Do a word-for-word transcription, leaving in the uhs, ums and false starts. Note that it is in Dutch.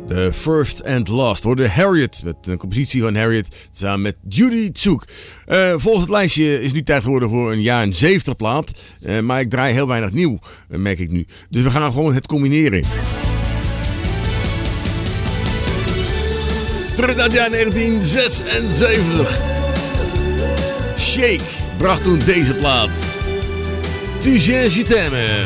The First and Last. Hoorde Harriet met een compositie van Harriet samen met Judy Tsoek. Uh, volgens het lijstje is nu tijd geworden voor een jaren zeventig plaat. Uh, maar ik draai heel weinig nieuw, uh, merk ik nu. Dus we gaan gewoon het combineren. Terug naar het jaar negentien zesenzeventig. Shake bracht toen deze plaat. Tu sais, je t'aime.